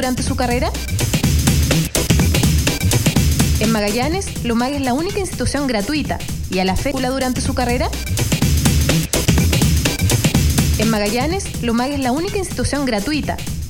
durante su carrera? En Magallanes, LUMAG es la única institución gratuita. ¿Y a la fécula durante su carrera? En Magallanes, LUMAG es la única institución gratuita.